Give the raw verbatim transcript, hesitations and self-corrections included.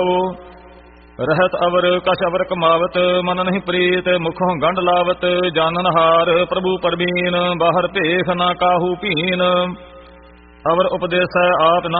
रहत अवर कछ अवर कमावत मन नहीं प्रीत मुखों गंड लावत जानन हार प्रभु परबीन बाहर भेख ना काहू पीन अवर उपदेश आप